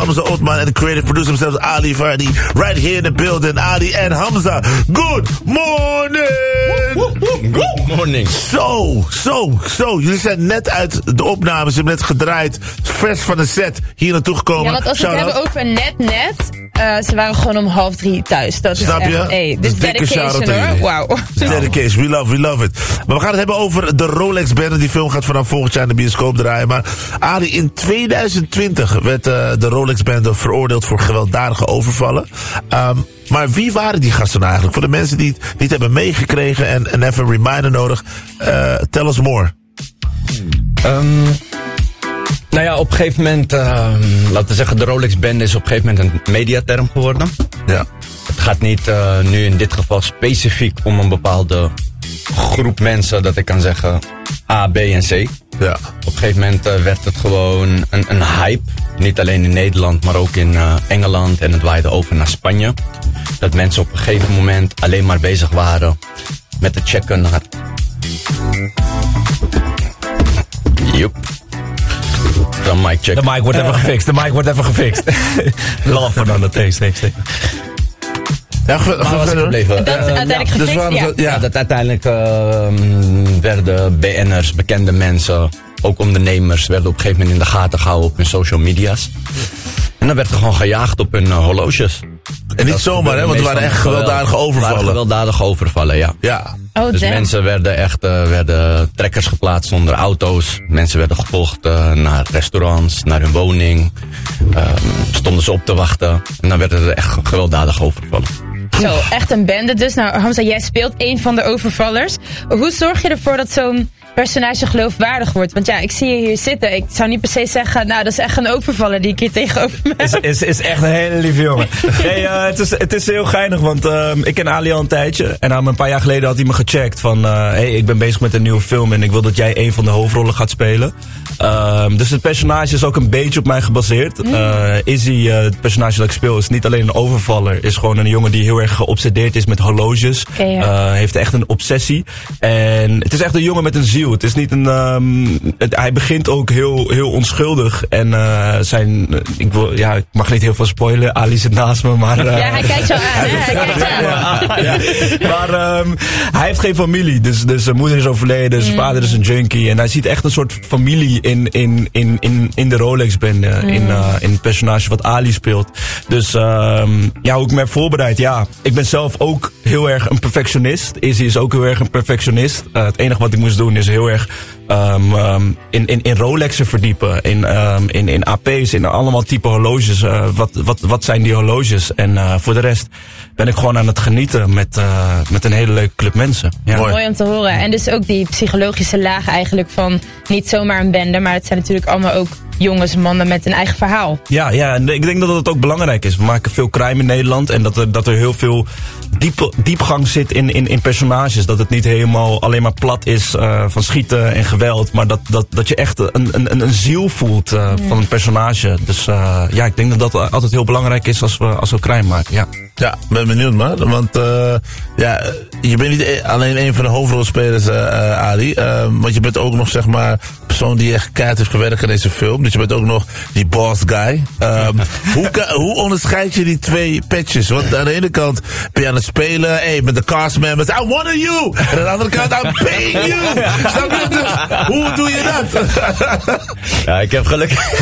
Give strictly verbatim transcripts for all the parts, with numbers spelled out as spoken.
Hamza Othman en de creative producer himself, Ali Vardy. Right here in the building, Ali en Hamza. Good morning! Good morning. Zo, zo, zo. Jullie zijn net uit de opnames, je hebt net gedraaid. Vers van de set hier naartoe gekomen. Ja, want als we het hebben over net, net... Uh, ze waren gewoon om half drie thuis. Dat Snap is je? echt, hey, dus dit is dedication hoor. Wauw. Dedication, we love, we love it. Maar we gaan het hebben over de Rolex Band. Die film gaat vanaf volgend jaar in de bioscoop draaien. Maar Ali, in tweeduizend twintig werd uh, de Rolex Band veroordeeld voor gewelddadige overvallen. Um, maar wie waren die gasten eigenlijk? Voor de mensen die het niet hebben meegekregen en, en even een reminder nodig. Uh, tell us more. Um, nou ja, op een gegeven moment, uh, laten we zeggen, de Rolex Band is op een gegeven moment een mediaterm geworden. Ja. Het gaat niet uh, nu in dit geval specifiek om een bepaalde groep mensen, dat ik kan zeggen A, B en C. Ja. Op een gegeven moment uh, werd het gewoon een, een hype. Niet alleen in Nederland, maar ook in uh, Engeland. En het waaide over naar Spanje. Dat mensen op een gegeven moment alleen maar bezig waren met het checken naar... Joep. De mic check. De mic wordt even gefixt. De mic wordt even gefixt. Lachen dan dat taste. Ja, ge- maar was ik gebleven? Dat is Uh, uiteindelijk ja, gefixt, dus ja. ja. ja. Dat uiteindelijk uh, werden B N'ers, bekende mensen, ook ondernemers, werden op een gegeven moment in de gaten gehouden op hun social media's. En dan werd er gewoon gejaagd op hun uh, horloges. En niet zomaar, hè, want er waren echt gewelddadige overvallen. waren gewelddadige overvallen, ja. Ja. Oh, Dus damn. mensen werden echt, uh, werden trekkers geplaatst onder auto's. Mensen werden gevolgd uh, naar restaurants, naar hun woning. Uh, stonden ze op te wachten. En dan werden er echt gewelddadig overvallen. Zo, echt een bende dus. Nou, Hamza, jij speelt een van de overvallers. Hoe zorg je ervoor dat zo'n personage geloofwaardig wordt? Want ja, ik zie je hier zitten. Ik zou niet per se zeggen, nou, dat is echt een overvaller die ik hier tegenover me heb. Is, is, is echt een hele lieve jongen. Nee, uh, het, is, het is heel geinig, want uh, ik ken Ali al een tijdje. En um, een paar jaar geleden had hij me gecheckt van... Uh, hey, ik ben bezig met een nieuwe film en ik wil dat jij een van de hoofdrollen gaat spelen. Um, dus het personage is ook een beetje op mij gebaseerd. Mm. Uh, Izzy, uh, het personage dat ik speel, is niet alleen een overvaller. Is gewoon een jongen die heel erg geobsedeerd is met horloges. Okay, ja. uh, heeft echt een obsessie. En het is echt een jongen met een ziel. Het is niet een... Um, het, hij begint ook heel, heel onschuldig. En uh, zijn... Ik, wil, ja, ik mag niet heel veel spoilen. Ali zit naast me, maar... Uh, Ja, hij kijkt jou aan, hè? Hij kijkt jou aan. ja. Maar um, hij heeft geen familie. Dus, dus zijn moeder is overleden, zijn mm. vader is een junkie. En hij ziet echt een soort familie in, in, in, in, in de Rolex-band. Uh, mm. in, uh, in het personage wat Ali speelt. Dus um, ja, hoe ik me heb voorbereid. Ja, ik ben zelf ook heel erg een perfectionist. Izzy is ook heel erg een perfectionist. Uh, het enige wat ik moest doen is heel erg um, um, in, in, in Rolexen verdiepen. In, um, in, in A P's, in allemaal type horloges. Uh, wat, wat, wat zijn die horloges? En uh, voor de rest ben ik gewoon aan het genieten met, uh, met een hele leuke club mensen. Ja. Mooi. Mooi om te horen. En dus ook die psychologische laag eigenlijk van niet zomaar een bende, maar het zijn natuurlijk allemaal ook jongens, mannen met een eigen verhaal. Ja, ja, en ik denk dat dat ook belangrijk is. We maken veel crime in Nederland en dat er, dat er heel veel diep, diepgang zit in, in, in personages. Dat het niet helemaal alleen maar plat is uh, van schieten en geweld, maar dat, dat, dat je echt een, een, een ziel voelt uh, mm. van een personage. Dus uh, ja, ik denk dat dat altijd heel belangrijk is als we, als we crime maken. Ja. Ja, ben benieuwd man, want uh, ja, je bent niet alleen een van de hoofdrolspelers, uh, uh, Ali, uh, want je bent ook nog zeg maar persoon die echt keihard heeft gewerkt in deze film, dus je bent ook nog die boss guy. Um, hoe, hoe onderscheid je die twee patches? Want aan de ene kant ben je aan het spelen, hey, met de cast members, I want you, en aan de andere kant, I'm paying you. Snap je? Dus, hoe doe je dat? Ja, ik heb gelukkig,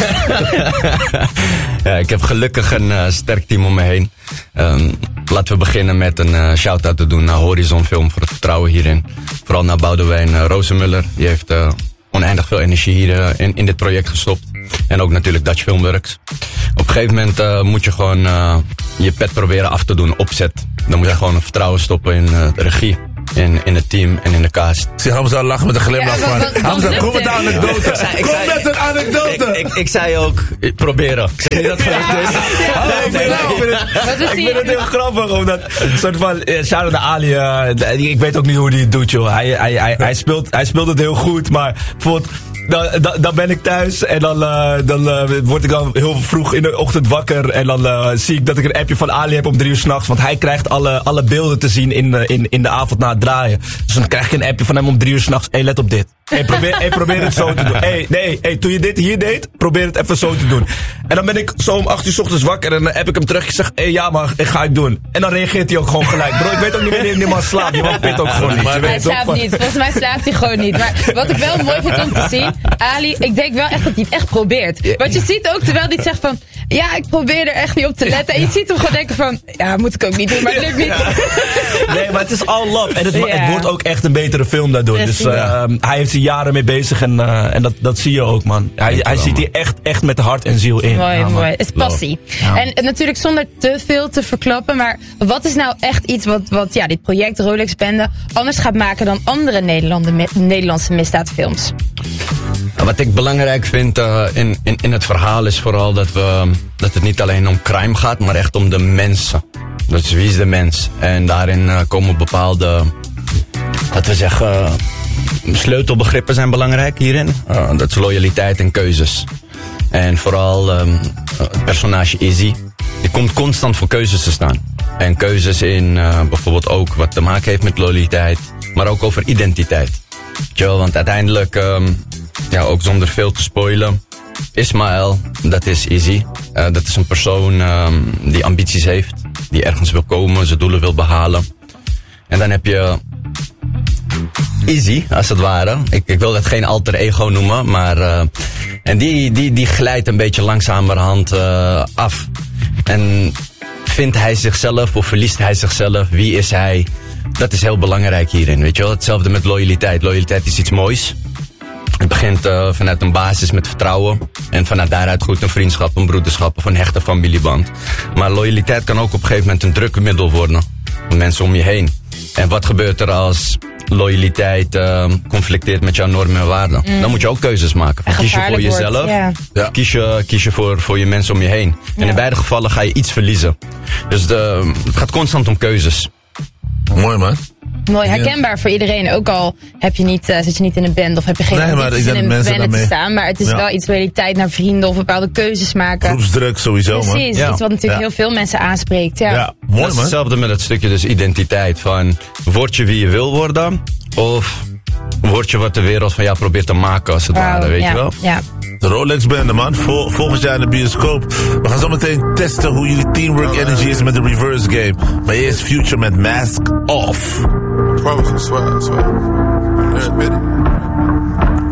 ja, ik heb gelukkig een uh, sterk team om me heen. Um, laten we beginnen met een uh, shout-out te doen naar Horizon Film voor het vertrouwen hierin. Vooral naar Boudewijn uh, Rozenmuller. Die heeft uh, oneindig veel energie hier uh, in, in dit project gestopt. En ook natuurlijk Dutch Filmworks. Op een gegeven moment uh, moet je gewoon uh, je pet proberen af te doen, opzet. Dan moet je gewoon een vertrouwen stoppen in uh, de regie. In, in het team en in de cast. Ik zie Hamza lachen met een glimlach Ja, van. wat- wat- Hamza, wat kom lukt met de het? anekdote. Ik zei- ik Kom zei- met een anekdote. Ik, ik, ik zei ook, eh, proberen. Ik zeg niet dat het gelukt is. Nee, ik vind het- ik vind het- Wat is ik die- vind het heel grappig, omdat een soort van, eh, shout-out naar Ali, uh, ik weet ook niet hoe hij het doet, joh. Hij, hij, hij, hij, speelt, hij speelt het heel goed, maar bijvoorbeeld, dan, dan, dan ben ik thuis en dan, uh, dan uh, word ik dan heel vroeg in de ochtend wakker en dan uh, zie ik dat ik een appje van Ali heb om drie uur s'nachts, want hij krijgt alle, alle beelden te zien in, uh, in, in de avond na het draaien. Dus dan krijg ik een appje van hem om drie uur s'nachts, hé, hey, let op dit. Hey, probeer, hey, probeer het zo te doen. Hey, nee, hey, toen je dit hier deed, probeer het even zo te doen. En dan ben ik zo om acht uur 's ochtends wakker en dan heb ik hem terug. Ik zeg, hey, ja, maar ik ga ik doen. En dan reageert hij ook gewoon gelijk. Bro, ik weet ook niet wanneer die man slaapt. Die man pit ook gewoon niet. Maar hij slaapt niet. Volgens mij slaapt hij gewoon niet. Maar wat ik wel mooi vind om te zien, Ali, ik denk wel echt dat hij het echt probeert. Want je ziet ook, terwijl hij het zegt van, ja, ik probeer er echt niet op te letten. En je ziet hem gewoon denken van, ja, moet ik ook niet doen, maar het lukt niet. Nee, maar het is all love. En het, Ja. het wordt ook echt een betere film daardoor. Precies. Dus uh, hij heeft er jaren mee bezig en, uh, en dat, dat zie je ook, man. Hij, hij ziet hier echt, echt met hart en ziel in. Mooi, Ja, man. mooi. Het is passie. Ja. En natuurlijk zonder te veel te verklappen, maar wat is nou echt iets wat, wat ja, dit project Rolex Bende anders gaat maken dan andere Nederlanden, Nederlandse misdaadfilms? Wat ik belangrijk vind uh, in, in, in het verhaal is vooral dat, we, dat het niet alleen om crime gaat, maar echt om de mensen. Dus wie is de mens? En daarin uh, komen bepaalde, laten we zeggen, uh, sleutelbegrippen zijn belangrijk hierin. Uh, dat is loyaliteit en keuzes. En vooral um, het personage Izzy, die komt constant voor keuzes te staan. En keuzes in uh, bijvoorbeeld ook wat te maken heeft met loyaliteit, maar ook over identiteit. Weet je wel, want uiteindelijk, um, ja, ook zonder veel te spoilen, Ismaël, dat is Izzy. Uh, dat is een persoon um, die ambities heeft, die ergens wil komen, zijn doelen wil behalen. En dan heb je Izzy, als het ware. Ik, ik wil dat geen alter ego noemen, maar uh, en die, die, die glijdt een beetje langzamerhand uh, af. En vindt hij zichzelf of verliest hij zichzelf? Wie is hij? Dat is heel belangrijk hierin, weet je wel. Hetzelfde met loyaliteit. Loyaliteit is iets moois. Het begint uh, vanuit een basis met vertrouwen. En vanuit daaruit groeit een vriendschap, een broederschap of een hechte familieband. Maar loyaliteit kan ook op een gegeven moment een drukmiddel worden. Van mensen om je heen. En wat gebeurt er als loyaliteit uh, conflicteert met jouw normen en waarden? Mm. Dan moet je ook keuzes maken. En kies je voor jezelf, wordt, yeah. Ja. kies je, kies je voor, voor je mensen om je heen. En Ja. in beide gevallen ga je iets verliezen. Dus de, het gaat constant om keuzes. Mooi, man. Mooi, herkenbaar voor iedereen. Ook al heb je niet, uh, zit je niet in een band of heb je geen Nee, maar ambities ik denk in een dat mensen band te daarmee- staan. Maar het is Ja. wel iets loyaliteit naar vrienden of bepaalde keuzes maken. Groepsdruk sowieso, man. Precies, Ja. iets wat natuurlijk Ja. heel veel mensen aanspreekt. Ja. Ja, Dat mooi, is man. hetzelfde met het stukje dus identiteit. Van, word je wie je wil worden? Of word je wat de wereld van jou probeert te maken, als het Wauw, ware, weet ja, je wel? Ja. De Rolex Bende, man. Vol, volgend jaar in de bioscoop. We gaan zo meteen testen hoe jullie teamwork energy is met de reverse game. Maar eerst Future met Mask Off. Promise, I swear, I swear. Yeah, admit it.